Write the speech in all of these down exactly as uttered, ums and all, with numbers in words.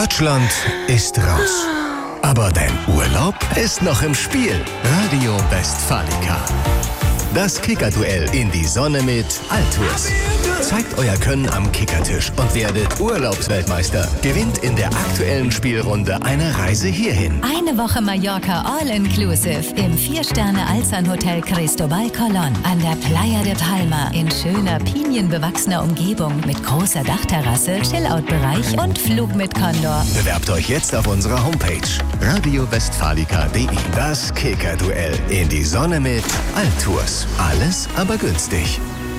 Deutschland ist raus. Aber dein Urlaub ist noch im Spiel. Radio Westfalica. Das Kickerduell in die Sonne mit Altours. Zeigt euer Können am Kickertisch und werdet Urlaubsweltmeister. Gewinnt in der aktuellen Spielrunde eine Reise hierhin. Eine Woche Mallorca All-Inclusive im vier-Sterne-Alzan-Hotel Cristobal Colón an der Playa de Palma in schöner, pinienbewachsener Umgebung mit großer Dachterrasse, Chillout-Bereich und Flug mit Condor. Bewerbt euch jetzt auf unserer Homepage radio westfalica punkt de. Das Kickerduell in die Sonne mit Altours. Alles aber günstig.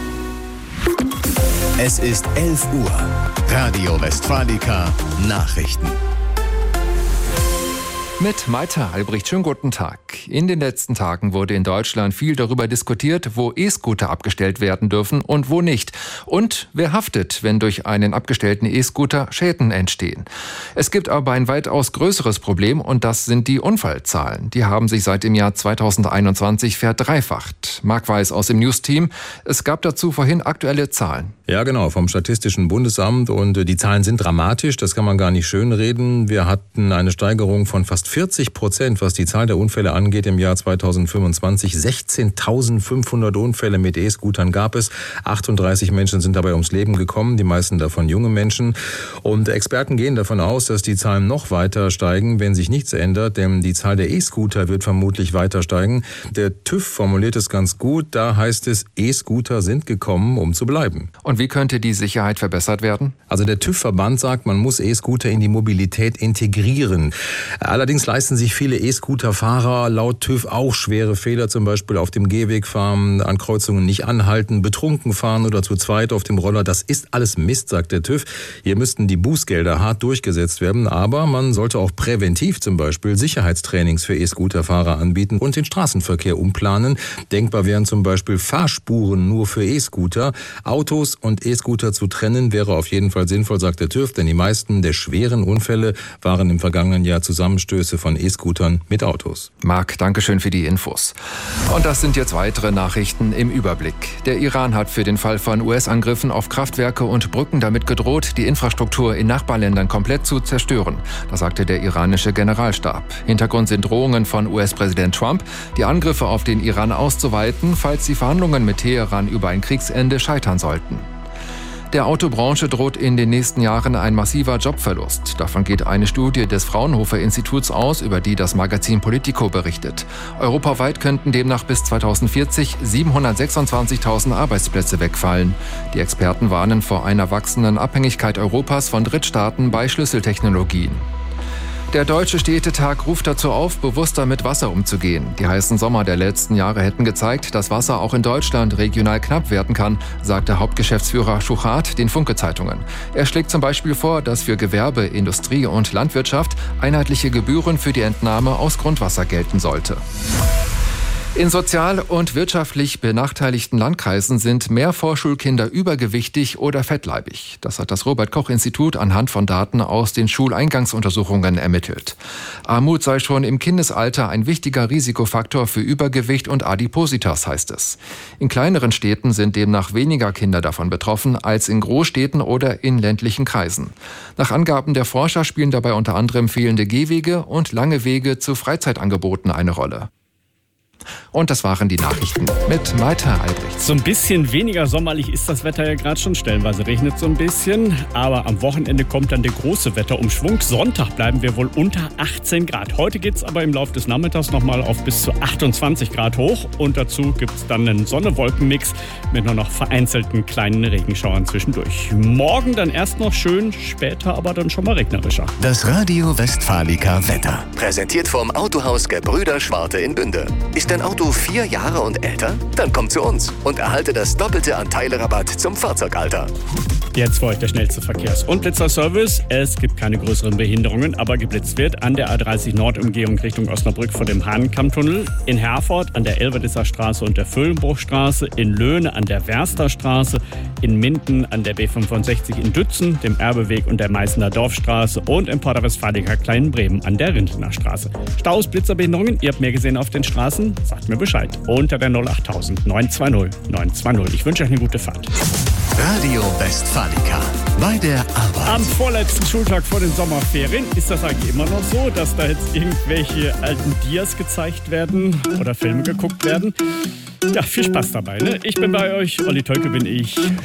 Es ist elf Uhr. Radio Westfalica Nachrichten. Mit Maita Albrecht, schönen guten Tag. In den letzten Tagen wurde in Deutschland viel darüber diskutiert, wo E-Scooter abgestellt werden dürfen und wo nicht. Und wer haftet, wenn durch einen abgestellten E-Scooter Schäden entstehen. Es gibt aber ein weitaus größeres Problem und das sind die Unfallzahlen. Die haben sich seit dem Jahr zweitausendeinundzwanzig verdreifacht. Marc Weiß aus dem News-Team. Es gab dazu vorhin aktuelle Zahlen. Ja, genau, vom Statistischen Bundesamt und die Zahlen sind dramatisch, das kann man gar nicht schönreden. Wir hatten eine Steigerung von fast vierzig Prozent, was die Zahl der Unfälle angeht im Jahr zweitausendfünfundzwanzig. sechzehntausendfünfhundert Unfälle mit E-Scootern gab es. achtunddreißig Menschen sind dabei ums Leben gekommen, die meisten davon junge Menschen. Und Experten gehen davon aus, dass die Zahlen noch weiter steigen, wenn sich nichts ändert, denn die Zahl der E-Scooter wird vermutlich weiter steigen. Der TÜV formuliert es ganz gut, da heißt es, E-Scooter sind gekommen, um zu bleiben. Und wie könnte die Sicherheit verbessert werden? Also der TÜV-Verband sagt, man muss E-Scooter in die Mobilität integrieren. Allerdings leisten sich viele E-Scooter-Fahrer laut TÜV auch schwere Fehler, zum Beispiel auf dem Gehweg fahren, an Kreuzungen nicht anhalten, betrunken fahren oder zu zweit auf dem Roller. Das ist alles Mist, sagt der TÜV. Hier müssten die Bußgelder hart durchgesetzt werden, aber man sollte auch präventiv zum Beispiel Sicherheitstrainings für E-Scooter-Fahrer anbieten und den Straßenverkehr umplanen. Denkbar wären zum Beispiel Fahrspuren nur für E-Scooter. Autos und E-Scooter zu trennen wäre auf jeden Fall sinnvoll, sagt der TÜV, denn die meisten der schweren Unfälle waren im vergangenen Jahr Zusammenstöße von E-Scootern mit Autos. Marc, danke schön für die Infos. Und das sind jetzt weitere Nachrichten im Überblick. Der Iran hat für den Fall von U S-Angriffen auf Kraftwerke und Brücken damit gedroht, die Infrastruktur in Nachbarländern komplett zu zerstören. Das sagte der iranische Generalstab. Hintergrund sind Drohungen von U S-Präsident Trump, die Angriffe auf den Iran auszuweiten, falls die Verhandlungen mit Teheran über ein Kriegsende scheitern sollten. Der Autobranche droht in den nächsten Jahren ein massiver Jobverlust. Davon geht eine Studie des Fraunhofer Instituts aus, über die das Magazin Politico berichtet. Europaweit könnten demnach bis zweitausendvierzig siebenhundertsechsundzwanzigtausend Arbeitsplätze wegfallen. Die Experten warnen vor einer wachsenden Abhängigkeit Europas von Drittstaaten bei Schlüsseltechnologien. Der Deutsche Städtetag ruft dazu auf, bewusster mit Wasser umzugehen. Die heißen Sommer der letzten Jahre hätten gezeigt, dass Wasser auch in Deutschland regional knapp werden kann, sagte Hauptgeschäftsführer Schuchart den Funke-Zeitungen. Er schlägt zum Beispiel vor, dass für Gewerbe, Industrie und Landwirtschaft einheitliche Gebühren für die Entnahme aus Grundwasser gelten sollte. In sozial und wirtschaftlich benachteiligten Landkreisen sind mehr Vorschulkinder übergewichtig oder fettleibig. Das hat das Robert-Koch-Institut anhand von Daten aus den Schuleingangsuntersuchungen ermittelt. Armut sei schon im Kindesalter ein wichtiger Risikofaktor für Übergewicht und Adipositas, heißt es. In kleineren Städten sind demnach weniger Kinder davon betroffen als in Großstädten oder in ländlichen Kreisen. Nach Angaben der Forscher spielen dabei unter anderem fehlende Gehwege und lange Wege zu Freizeitangeboten eine Rolle. Und das waren die Nachrichten mit Maita Albrecht. So ein bisschen weniger sommerlich ist das Wetter ja gerade schon. Stellenweise regnet so ein bisschen. Aber am Wochenende kommt dann der große Wetterumschwung. Sonntag bleiben wir wohl unter achtzehn Grad. Heute geht es aber im Laufe des Nachmittags nochmal auf bis zu achtundzwanzig Grad hoch. Und dazu gibt es dann einen Sonne-Wolken-Mix mit nur noch vereinzelten kleinen Regenschauern zwischendurch. Morgen dann erst noch schön, später aber dann schon mal regnerischer. Das Radio Westfalica Wetter. Präsentiert vom Autohaus Gebrüder Schwarte in Bünde. Ist dein Auto vier Jahre und älter? Dann komm zu uns und erhalte das doppelte an Teilerabatt zum Fahrzeugalter. Jetzt für euch der schnellste Verkehrs- und Blitzerservice. Es gibt keine größeren Behinderungen, aber geblitzt wird an der A dreißig Nord-Umgehung Richtung Osnabrück vor dem Hahnenkammtunnel, in Herford an der Elverdiser Straße und der Vöhlenbruchstraße, in Löhne an der Wersterstraße, in Minden an der B fünfundsechzig in Dützen, dem Erbeweg und der Meißener Dorfstraße und in Porta Westfalica Kleinbremen an der Rindener Straße. Staus, Blitzerbehinderungen, ihr habt mehr gesehen auf den Straßen. sagt mir Bescheid. Unter der null achttausend neunhundertzweißig neunhundertzweißig. Ich wünsche euch eine gute Fahrt. Radio Westfalica. Bei der Arbeit. Am vorletzten Schultag vor den Sommerferien ist das eigentlich immer noch so, dass da jetzt irgendwelche alten Dias gezeigt werden oder Filme geguckt werden. Ja, viel Spaß dabei, ne? Ich bin bei euch, Olli Tölke bin ich.